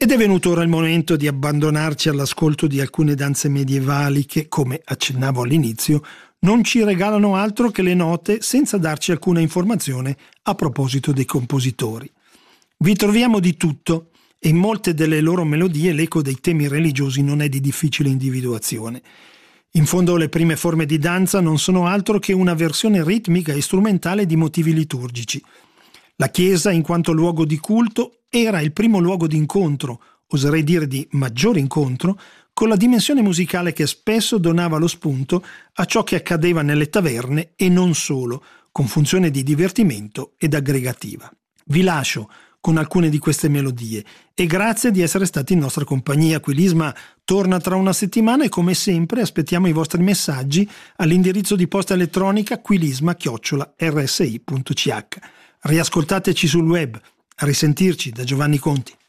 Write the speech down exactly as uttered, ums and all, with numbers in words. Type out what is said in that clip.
Ed è venuto ora il momento di abbandonarci all'ascolto di alcune danze medievali che, come accennavo all'inizio, non ci regalano altro che le note senza darci alcuna informazione a proposito dei compositori. Vi troviamo di tutto e in molte delle loro melodie l'eco dei temi religiosi non è di difficile individuazione. In fondo le prime forme di danza non sono altro che una versione ritmica e strumentale di motivi liturgici. La Chiesa, in quanto luogo di culto, era il primo luogo di incontro, oserei dire di maggiore incontro, con la dimensione musicale che spesso donava lo spunto a ciò che accadeva nelle taverne e non solo, con funzione di divertimento ed aggregativa. Vi lascio con alcune di queste melodie e grazie di essere stati in nostra compagnia. Quilisma torna tra una settimana e come sempre aspettiamo i vostri messaggi all'indirizzo di posta elettronica quilisma chiocciola ersi punto ch. Riascoltateci sul web. A risentirci da Giovanni Conti.